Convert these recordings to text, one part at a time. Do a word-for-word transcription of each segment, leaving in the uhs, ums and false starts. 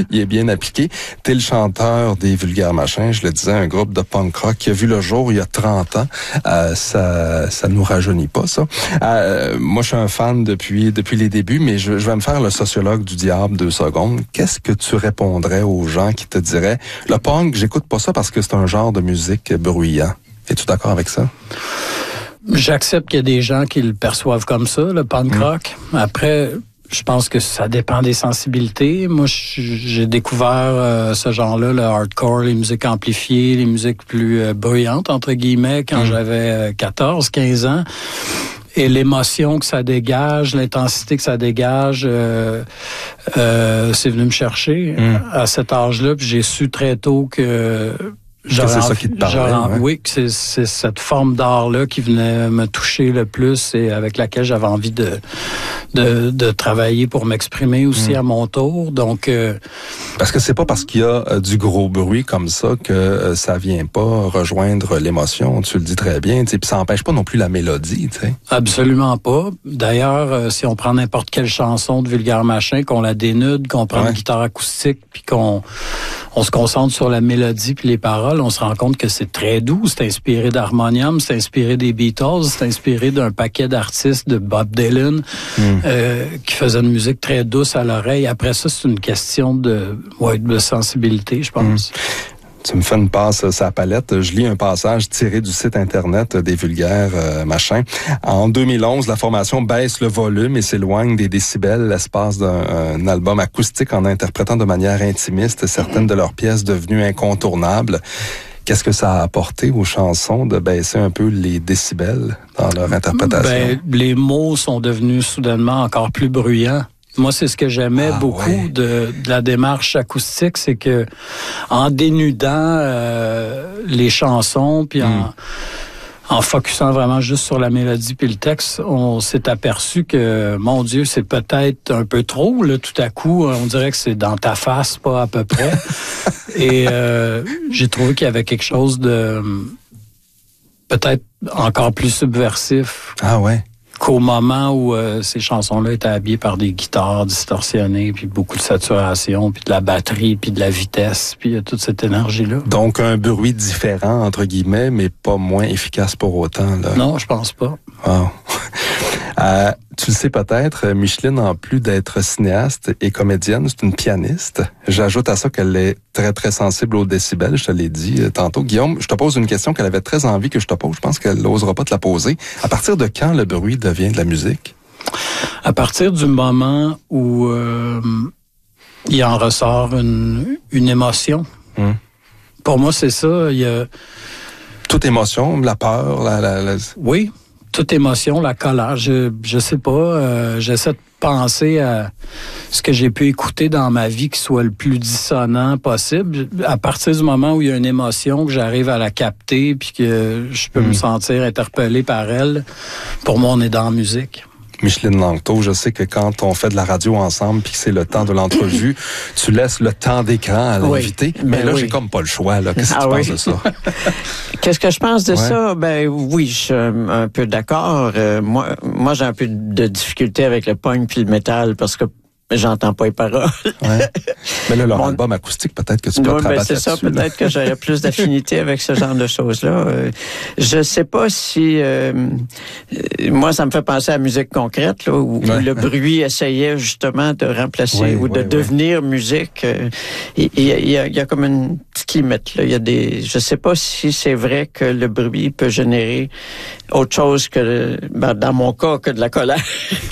il est bien appliqué. T'es le chanteur des Vulgaires Machins, je le disais, un groupe de punk rock qui a vu le jour il y a trente ans. Euh, ça ça nous rajeunit pas, ça. Euh, moi, je suis un fan depuis depuis les débuts, mais je, je vais me faire le sociologue du diable deux secondes. Qu'est-ce que tu répondrais aux gens qui te diraient, le punk, j'écoute pas ça parce que c'est un genre de musique bruyant. Es-tu d'accord avec ça? J'accepte qu'il y a des gens qui le perçoivent comme ça, le punk mmh. rock. Après, je pense que ça dépend des sensibilités. Moi, j'ai découvert euh, ce genre-là, le hardcore, les musiques amplifiées, les musiques plus euh, bruyantes, entre guillemets, quand mmh. j'avais quatorze, quinze ans. Et l'émotion que ça dégage, l'intensité que ça dégage, euh, euh, c'est venu me chercher mmh. à cet âge-là. Puis j'ai su très tôt que... Genre, c'est ça qui te parlait, genre, ouais. Oui, que c'est, c'est cette forme d'art-là qui venait me toucher le plus et avec laquelle j'avais envie de de, de travailler pour m'exprimer aussi mmh. à mon tour. Donc, euh, parce que c'est pas parce qu'il y a euh, du gros bruit comme ça que euh, ça vient pas rejoindre l'émotion. Tu le dis très bien. Puis ça empêche pas non plus la mélodie. T'sais. Absolument pas. D'ailleurs, euh, si on prend n'importe quelle chanson de Vulgaires Machins, qu'on la dénude, qu'on prend ouais. une guitare acoustique, puis qu'on on se concentre sur la mélodie puis les paroles, on se rend compte que c'est très doux. C'est inspiré d'harmonium, c'est inspiré des Beatles, c'est inspiré d'un paquet d'artistes de Bob Dylan mm. euh, qui faisaient une musique très douce à l'oreille. Après ça, c'est une question de, ouais, de sensibilité, je pense. Mm. Tu me fais une passe sur la palette. Je lis un passage tiré du site Internet des Vulgaires euh, Machins. En deux mille onze, la formation baisse le volume et s'éloigne des décibels l'espace d'un album acoustique en interprétant de manière intimiste certaines de leurs pièces devenues incontournables. Qu'est-ce que ça a apporté aux chansons de baisser un peu les décibels dans leur interprétation? Ben, les mots sont devenus soudainement encore plus bruyants. Moi, c'est ce que j'aimais ah, beaucoup ouais. de, de la démarche acoustique, c'est que en dénudant euh, les chansons, puis en, mm. en focusant vraiment juste sur la mélodie puis le texte, on s'est aperçu que, mon Dieu, c'est peut-être un peu trop. Là, tout à coup, on dirait que c'est dans ta face, pas à peu près. Et euh, j'ai trouvé qu'il y avait quelque chose de peut-être encore plus subversif. Ah ouais. Qu'au moment où euh, ces chansons-là étaient habillées par des guitares distorsionnées, puis beaucoup de saturation, puis de la batterie, puis de la vitesse, puis euh, toute cette énergie-là. Donc un bruit différent, entre guillemets, mais pas moins efficace pour autant. Là. Non, je pense pas. Wow. euh, tu le sais peut-être, Micheline, en plus d'être cinéaste et comédienne, c'est une pianiste. J'ajoute à ça qu'elle est très, très sensible aux décibels, je te l'ai dit euh, tantôt. Guillaume, je te pose une question qu'elle avait très envie que je te pose. Je pense qu'elle n'osera pas te la poser. À partir de quand le bruit devient de la musique? À partir du moment où euh, il en ressort une, une émotion. Hum. Pour moi, c'est ça. Il y a... Toute émotion, la peur, la... la, la... Oui. Toute émotion, la colère, je je sais pas, euh, j'essaie de penser à ce que j'ai pu écouter dans ma vie qui soit le plus dissonant possible. À partir du moment où il y a une émotion, que j'arrive à la capter puis que je peux mmh. me sentir interpellé par elle, pour moi, on est dans la musique. Micheline Langto, je sais que quand on fait de la radio ensemble puis que c'est le temps de l'entrevue, tu laisses le temps d'écran à l'invité. Oui, mais ben là, oui. j'ai comme pas le choix. Là. Qu'est-ce que ah tu oui. penses de ça? Qu'est-ce que je pense de ouais. ça? Ben oui, je suis un peu d'accord. Euh, moi, moi, j'ai un peu de difficulté avec le punk puis le métal parce que j'entends pas les paroles. Ouais. Mais là, leur bon, album acoustique, peut-être que tu peux oui, te rabattre ben c'est là-dessus. ça, peut-être que j'aurais plus d'affinité avec ce genre de choses-là. Euh, je sais pas si... Euh, moi, ça me fait penser à la musique concrète, là, où, ouais. où le bruit essayait justement de remplacer ouais, ou de ouais, devenir ouais. musique. Euh, il, il, il, y a, il y a comme une petite limite. Là. Il y a des, je sais pas si c'est vrai que le bruit peut générer autre chose que, ben, dans mon cas, que de la colère.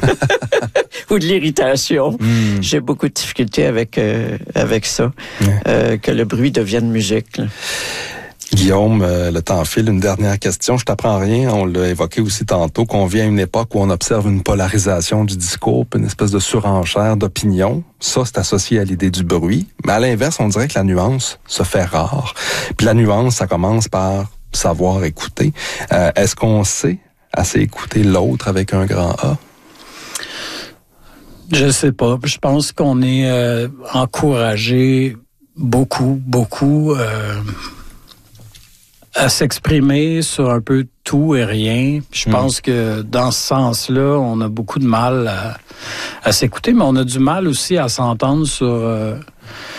Ou de l'irritation. Mm. J'ai beaucoup de difficultés avec euh, avec ça, ouais. euh, que le bruit devienne musique. Là. Guillaume, euh, le temps file. Une dernière question. Je t'apprends rien. On l'a évoqué aussi tantôt, qu'on vit à une époque où on observe une polarisation du discours, une espèce de surenchère d'opinion. Ça, c'est associé à l'idée du bruit. Mais à l'inverse, on dirait que la nuance se fait rare. Puis la nuance, ça commence par savoir écouter. Euh, est-ce qu'on sait assez écouter l'autre avec un grand A? Je sais pas. Je pense qu'on est euh, encouragé beaucoup, beaucoup euh, à s'exprimer sur un peu tout et rien. Je mmh. pense que dans ce sens-là, on a beaucoup de mal à, à s'écouter, mais on a du mal aussi à s'entendre sur... Euh,